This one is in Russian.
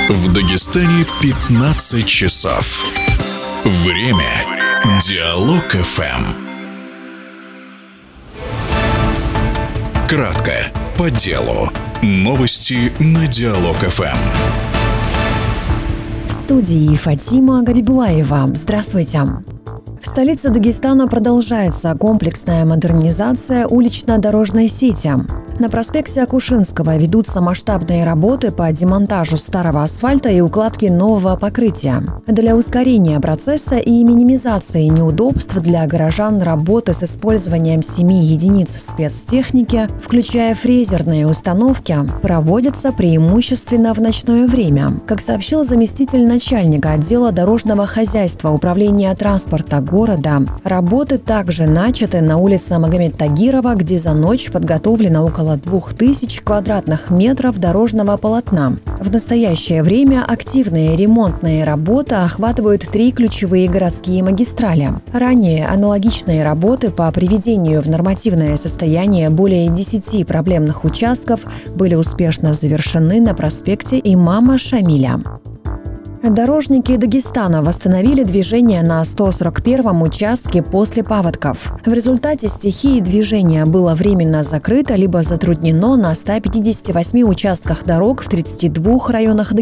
В Дагестане 15 часов. Время Диалог ФМ. Кратко, по делу. Новости на Диалог ФМ. В студии Фатима Габибулаева. Здравствуйте. В столице Дагестана продолжается комплексная модернизация улично-дорожной сети. На проспекте Акушинского ведутся масштабные работы по демонтажу старого асфальта и укладке нового покрытия. Для ускорения процесса и минимизации неудобств для горожан работы с использованием 7 единиц спецтехники, включая фрезерные установки, проводятся преимущественно в ночное время. Как сообщил заместитель начальника отдела дорожного хозяйства Управления транспорта города, работы также начаты на улице Магомед-Тагирова, где за ночь подготовлено около 2000 квадратных метров дорожного полотна. В настоящее время активные ремонтные работы охватывают 3 ключевые городские магистрали. Ранее аналогичные работы по приведению в нормативное состояние более 10 проблемных участков были успешно завершены на проспекте имама Шамиля. Дорожники Дагестана восстановили движение на 141-м участке после паводков. В результате стихии движение было временно закрыто либо затруднено на 158 участках дорог в 32 районах Дагестана.